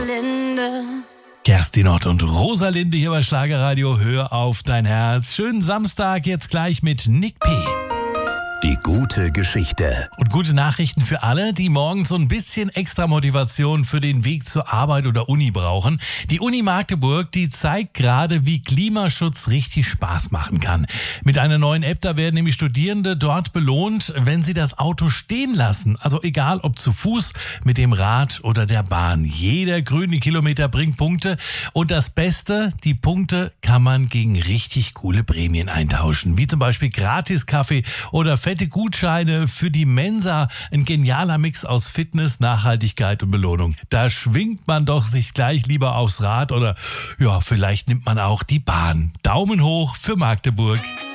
Rosalinde. Kerstin Ott und Rosalinde hier bei Schlagerradio. Hör auf dein Herz. Schönen Samstag, jetzt gleich mit Nick P. Die gute Geschichte. Und gute Nachrichten für alle, die morgens so ein bisschen extra Motivation für den Weg zur Arbeit oder Uni brauchen. Die Uni Magdeburg, die zeigt gerade, wie Klimaschutz richtig Spaß machen kann. Mit einer neuen App, da werden nämlich Studierende dort belohnt, wenn sie das Auto stehen lassen. Also egal ob zu Fuß, mit dem Rad oder der Bahn. Jeder grüne Kilometer bringt Punkte. Und das Beste, die Punkte kann man gegen richtig coole Prämien eintauschen. Wie zum Beispiel Gratis-Kaffee oder fette Gutscheine für die Mensa. Ein genialer Mix aus Fitness, Nachhaltigkeit und Belohnung. Da schwingt man doch sich gleich lieber aufs Rad oder ja, vielleicht nimmt man auch die Bahn. Daumen hoch für Magdeburg.